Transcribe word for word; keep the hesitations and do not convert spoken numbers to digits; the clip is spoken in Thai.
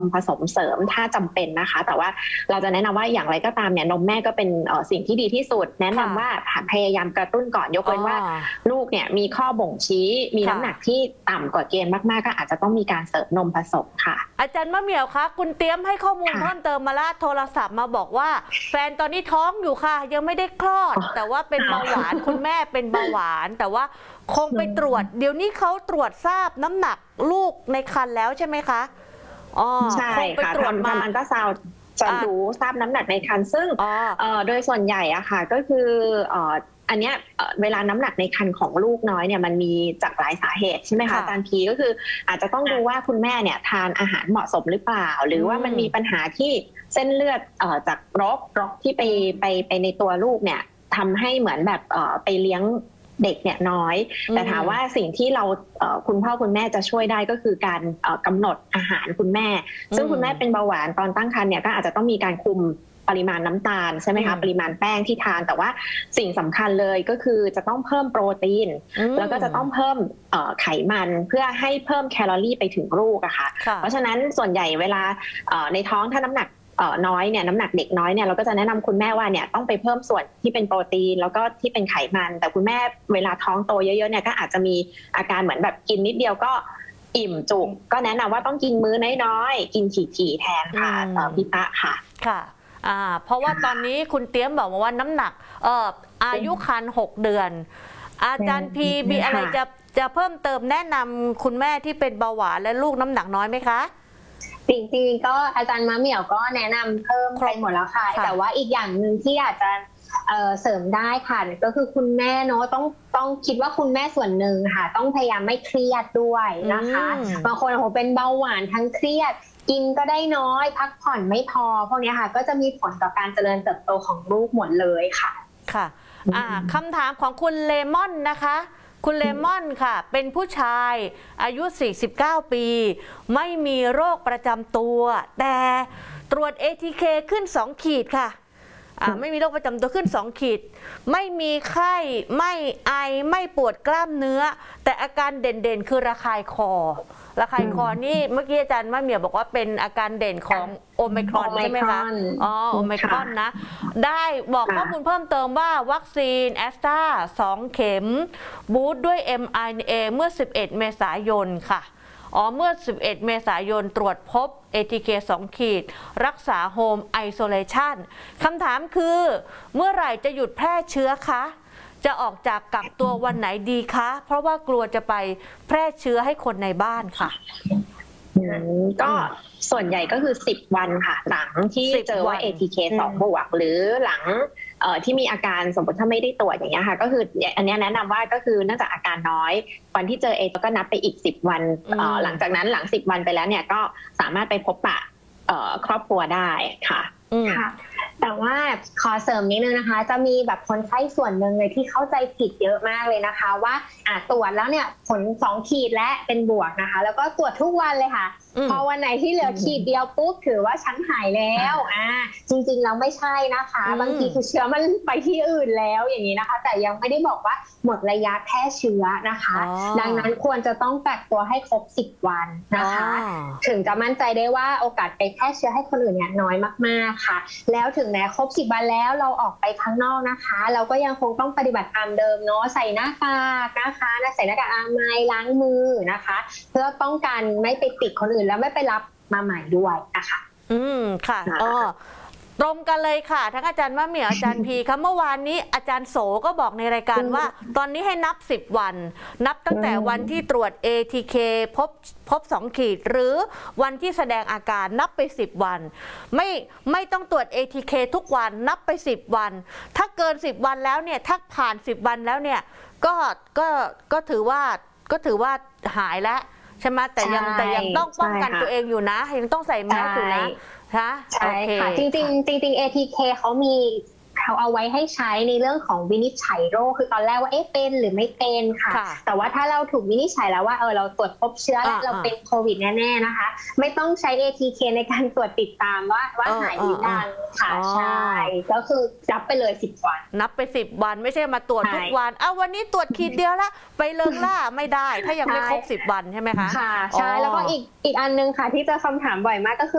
ผสมเสริมถ้าจำเป็นนะคะแต่ว่าเราจะแนะนำว่าอย่างไรก็ตามเนี่ยนมแม่ก็เป็นสิ่งที่ดีที่สุดแนะนำว่าพยายามกระตุ้นก่อนยกเว้นว่าลูกเนี่ยมีข้อบ่งชี้มีน้ำหนักที่ต่ำกว่าเกณฑ์มากๆก็อาจจะต้องมีการเสริมนมผสมค่ะอาจารย์มะเหมี่ยวคะคุณเตรียมให้ข้อมูลเพิ่มเติมมาละโทรศัพท์มาบอกว่าแฟนตอนนี้ท้องอยู่ค่ะยังไม่ได้คลอดแต่ว่าเป็นเบาหวานคุณแม่เป็นเบาหวานแต่ว่าคงไปตรวจเดี๋ยวนี้เขาตรวจทราบน้ำหนักลูกในครรภ์แล้วใช่ไหมคะอ๋อใช่ค่ะทำทำอัลตราซาวด์จะรู้ทราบน้ำหนักในครรภ์ซึ่งโดยส่วนใหญ่อะค่ะก็คืออันเนี้ยเวลาน้ำหนักในครรภ์ของลูกน้อยเนี่ยมันมีจากหลายสาเหตุใช่ไหมคะอาจารย์พีก็คืออาจจะต้องดูว่าคุณแม่เนี่ยทานอาหารเหมาะสมหรือเปล่าหรือว่ามันมีปัญหาที่เส้นเลือดจากรกรกที่ไปไปไปในตัวลูกเนี่ยทำให้เหมือนแบบไปเลี้ยงเด็กเนี่ยน้อยแต่ถามว่าสิ่งที่เราคุณพ่อคุณแม่จะช่วยได้ก็คือการกำหนดอาหารคุณแม่ซึ่งคุณแม่เป็นเบาหวานตอนตั้งครรภ์เนี่ยก็อาจจะต้องมีการคุมปริมาณน้ำตาลใช่ไหมคะปริมาณแป้งที่ทานแต่ว่าสิ่งสำคัญเลยก็คือจะต้องเพิ่มโปรตีนแล้วก็จะต้องเพิ่มไขมันเพื่อให้เพิ่มแคลอรี่ไปถึงลูกอะค่ะเพราะฉะนั้นส่วนใหญ่เวลาในท้องถ้าน้ำหนักน้อยเนี่ยน้ำหนักเด็กน้อยเนี่ยเราก็จะแนะนำคุณแม่ว่าเนี่ยต้องไปเพิ่มส่วนที่เป็นโปรตีนแล้วก็ที่เป็นไขมันแต่คุณแม่เวลาท้องโตเยอะๆเนี่ยก็อาจจะมีอาการเหมือนแบบกินนิดเดียวก็อิ่มจุกก็แนะนำว่าต้องกินมื้อน้อยๆกินถี่ๆแทนค่ะพี่ตะค่ะค่ะอ่าเพราะว่าตอนนี้คุณเตี้ยมบอกมาว่าน้ำหนักเอ่ออายุครรภ์หกเดือนอาจารย์พีมีอะไรจะจะเพิ่มเติมแนะนำคุณแม่ที่เป็นเบาหวานและลูกน้ำหนักน้อยไหมคะจริงๆก็อาจารย์มะเหมี่ยวก็แนะนำเพิ่มไปหมดแล้วค่ะแต่ว่าอีกอย่างหนึ่งที่อาจจะเสริมได้ค่ะก็คือคุณแม่เนาะต้องต้องคิดว่าคุณแม่ส่วนหนึ่งค่ะต้องพยายามไม่เครียดด้วยนะคะบางคนโอ้โหเป็นเบาหวานทั้งเครียดกินก็ได้น้อยพักผ่อนไม่พอพวกนี้ค่ะก็จะมีผลต่อการเจริญเติบโตของลูกหมดเลยค่ะค่ะอ่าคำถามของคุณเลมอนนะคะคุณเลมอนค่ะเป็นผู้ชายอายุสี่สิบเก้าปีไม่มีโรคประจำตัวแต่ตรวจ เอ ที เค ขึ้นสองขีดค่ะอ่าไม่มีโรคประจำตัวขึ้นสองขีดไม่มีไข้ไม่ไอไม่ปวดกล้ามเนื้อแต่อาการเด่นๆคือระคายคอระคายคอนี่เมื่อกี้อาจารย์มะเหมี่ยวบอกว่าเป็นอาการเด่นของโอไมครอนใช่ไหมคะอ๋อโอไมครอนนะได้บอกข้อมูลเพิ่มเติมว่าวัคซีนแอสตราสองเข็มบูสต์ด้วย เอ็ม อาร์ เอ็น เอ เมื่อสิบเอ็ดเมษายนค่ะอ๋อเมื่อสิบเอ็ดเมษายนตรวจพบ เอ ที เค สองขีดรักษาโฮมไอโซเลชันคำถามคือเมื่อไหร่จะหยุดแพร่เชื้อคะจะออกจากกักตัววันไหนดีคะเพราะว่ากลัวจะไปแพร่เชื้อให้คนในบ้านค่ะก็ส่วนใหญ่ก็คือสิบวันค่ะหลังที่เจอว่า เอ ที เค สองบวกหรือหลังที่มีอาการสมมติถ้าไม่ได้ตรวจอย่างเงี้ยค่ะก็คืออันนี้แนะนำว่าก็คือเนื่องจากอาการน้อยวันที่เจอเอก็นับไปอีกสิบวันหลังจากนั้นหลังสิบวันไปแล้วเนี่ยก็สามารถไปพบปะครอบครัวได้ค่ะค่ะแต่ว่าขอเสริมนิดนึงนะคะจะมีแบบคนไข้ส่วนหนึ่งเลยที่เข้าใจผิดเยอะมากเลยนะคะว่าอ่าตรวจแล้วเนี่ยผลสองขีดและเป็นบวกนะคะแล้วก็ตรวจทุกวันเลยค่ะพอวันไหนที่เหลือขีดเดียวปุ๊บถือว่าฉันหายแล้วอ่าจริงๆแล้วไม่ใช่นะคะบางทีคือเชื้อมันไปที่อื่นแล้วอย่างนี้นะคะแต่ยังไม่ได้บอกว่าหมดระยะแพร่เชื้อนะคะดังนั้นควรจะต้องกักตัวให้ครบสิบวันนะคะถึงจะมั่นใจได้ว่าโอกาสไปแพร่เชื้อให้คนอื่นเนี่ยน้อยมากๆค่ะแล้วถึงแม้ครบสิบวันแล้วเราออกไปข้างนอกนะคะเราก็ยังคงต้องปฏิบัติตามเดิมเนาะใส่หน้ากากนะคะใส่หน้ากากอนามัยล้างมือนะคะเพื่อป้องกันไม่ไปติดคนอื่นแล้วไม่ไปรับมาใหม่ด้วยนะคะอืมค่ะอ๋อตรงกันเลยค่ะทั้งอาจารย์มะเหมี่ยวอาจารย์พีค่ะเมื่อวานนี้อาจารย์โสก็บอกในรายการว่าตอนนี้ให้นับสิบวันนับตั้งแต่วันที่ตรวจ เอ ที เค พบพบสองขีดหรือวันที่แสดงอาการนับไปสิบวันไม่ไม่ต้องตรวจ เอ ที เค ทุกวันนับไปสิบวันถ้าเกินสิบวันแล้วเนี่ยถ้าผ่านสิบวันแล้วเนี่ยก็ก็ก็ถือว่าก็ถือว่าหายแล้วใช่ไหมแต่ยังแต่ยังต้องป้องกันตัวเองอยู่นะยังต้องใส่แมสอยู่นะใช่ค่ะจริงจริงจริง เอ ที เค เขามีเขาเอาไว้ให้ใช้ในเรื่องของวินิจฉัยโรคคือตอนแรกว่าเอ๊ะเป็นหรือไม่เป็นค่ะแต่ว่าถ้าเราถูกวินิจฉัยแล้วว่าเออเราตรวจพบเชื้อแล้วเราเป็นโควิดแน่ๆนะคะไม่ต้องใช้ เอ ที เค ในการตรวจติดตามว่าว่าหายหรือยังค่ะใช่ก็คือนับไปเลยสิบวันนับไปสิบวันไม่ใช่มาตรวจทุกวันอ้าววันนี้ตรวจขีดเดียวละไปเลิกล่าไม่ได้ถ้ายังไม่ครบสิบวันใช่ไหมคะค่ะใช่แล้วก็อีกอีกอันนึงค่ะที่เจอคำถามบ่อยมากก็คือ